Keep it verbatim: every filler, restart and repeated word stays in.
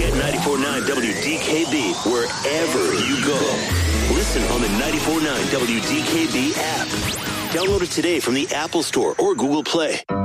Get ninety-four point nine W D K B wherever you go. Listen on the ninety-four point nine W D K B app. Download it today from the Apple Store or Google Play.